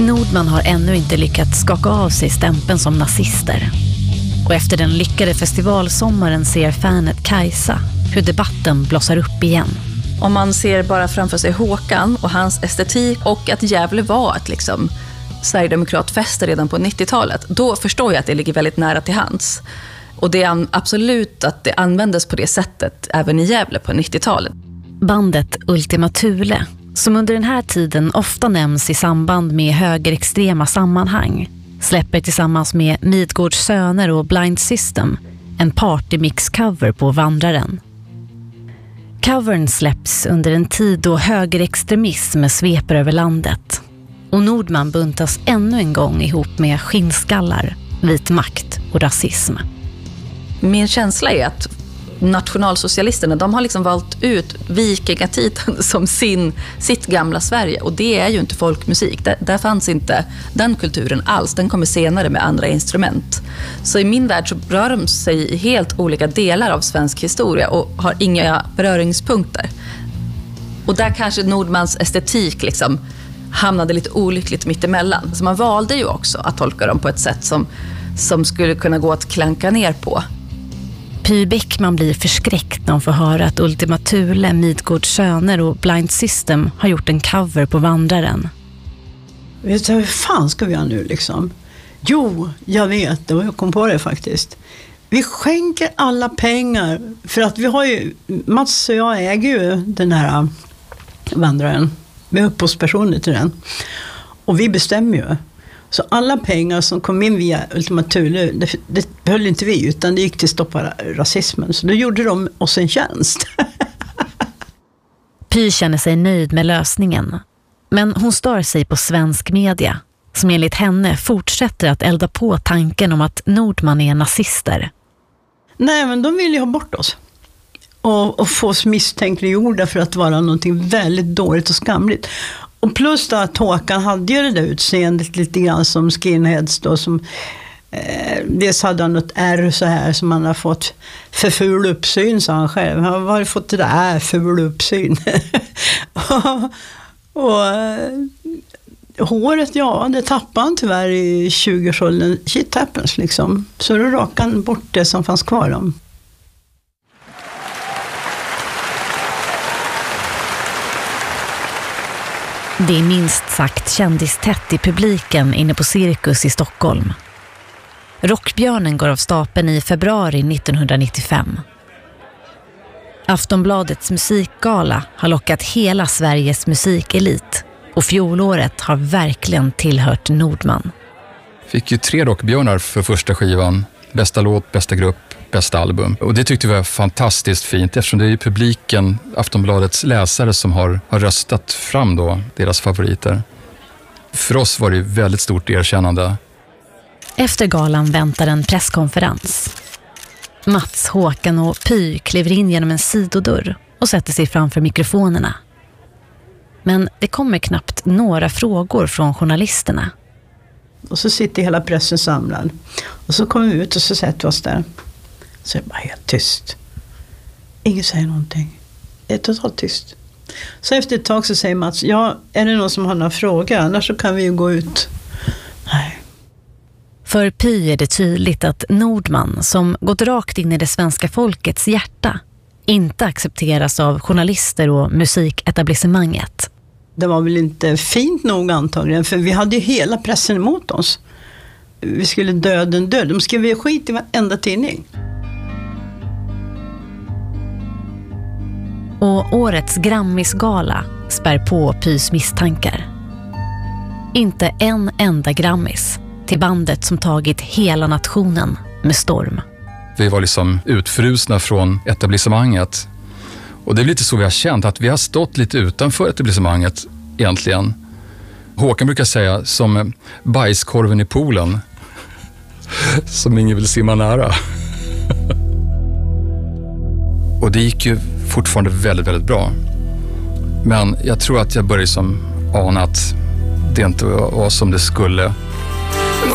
Nordman har ännu inte lyckats skaka av sig stämpeln som nazister. Och efter den lyckade festivalsommaren ser fanet Kajsa hur debatten blossar upp igen. Om man ser bara framför sig Håkan och hans estetik och att Gävle var ett liksom Sverigedemokratfäste redan på 90-talet, då förstår jag att det ligger väldigt nära till hands. Och det är absolut att det användes på det sättet även i Gävle på 90-talet. Bandet Ultima Thule, som under den här tiden ofta nämns i samband med högerextrema sammanhang, släpper tillsammans med Midgårds söner och Blind System en partymix-cover på Vandraren. Covern släpps under en tid då högerextremism sveper över landet. Och Nordman buntas ännu en gång ihop med skinnskallar, vit makt och rasism. Min känsla är att nationalsocialisterna, de har liksom valt ut vikingatiden som sitt gamla Sverige. Och det är ju inte folkmusik. Där fanns inte den kulturen alls. Den kommer senare med andra instrument. Så i min värld så rör de sig i helt olika delar av svensk historia och har inga beröringspunkter. Och där kanske Nordmans estetik liksom hamnade lite olyckligt mittemellan. Så man valde ju också att tolka dem på ett sätt som skulle kunna gå att klanka ner på. Py Bäckman blir förskräckt när hon får höra att Ultima Thule, Midgårds söner och Blind System har gjort en cover på Vandraren. Vet du, hur fan ska vi göra nu liksom? Jo, jag vet det och jag kom på det faktiskt. Vi skänker alla pengar för att vi har ju, Mats och jag äger ju den här Vandraren. Vi är upphovspersoner till den. Och vi bestämmer ju. Så alla pengar som kom in via Ultima Thule, det höll inte vi utan det gick till stoppa rasismen. Så då gjorde de oss en tjänst. Py känner sig nöjd med lösningen. Men hon stör sig på svensk media, som enligt henne fortsätter att elda på tanken om att Nordman är nazister. Nej, men de vill ju ha bort oss. Och få oss misstänkliggjorda för att vara någonting väldigt dåligt och skamligt. Och plus då att Håkan hade ju det där utseendet lite grann som skinheads då, som dels hade han något R så här som han har fått för ful uppsyn, sa han själv. Han har fått det där ful uppsyn. och håret, ja, det tappade han tyvärr i 20-årsåldern. Shit happens liksom. Så då rakade han bort det som fanns kvar om. Det är minst sagt kändistätt i publiken inne på Cirkus i Stockholm. Rockbjörnen går av stapeln i februari 1995. Aftonbladets musikgala har lockat hela Sveriges musikelit och fjolåret har verkligen tillhört Nordman. Fick ju 3 rockbjörnar för första skivan. Bästa låt, bästa grupp, bästa album. Och det tyckte vi var fantastiskt fint eftersom det är ju publiken, Aftonbladets läsare, som har röstat fram då deras favoriter. För oss var det väldigt stort erkännande. Efter galan väntar en presskonferens. Mats, Håkan och Py kliver in genom en sidodörr och sätter sig framför mikrofonerna. Men det kommer knappt några frågor från journalisterna. Och så sitter hela pressen samlad. Och så kommer vi ut och så sätter vi oss där. Så är det bara helt tyst. Ingen säger någonting. Det är totalt tyst. Så efter ett tag så säger Mats, ja, är det någon som har några frågor? Annars så kan vi ju gå ut. Nej. För Py är det tydligt att Nordman, som gått rakt in i det svenska folkets hjärta, inte accepteras av journalister och musiketablissemanget. Det var väl inte fint nog antagligen, för vi hade ju hela pressen emot oss. Vi skulle döden död. De skrev ju skit i varenda tidning. Och årets Grammisgala spär på Pys misstankar. Inte en enda Grammis till bandet som tagit hela nationen med storm. Vi var liksom utfrusna från etablissemanget. Och det är lite så vi har känt, att vi har stått lite utanför etablissemanget egentligen. Håkan brukar säga som bajskorven i poolen som ingen vill simma nära. Och det gick ju fortfarande väldigt, väldigt bra. Men jag tror att jag började ana att det inte var som det skulle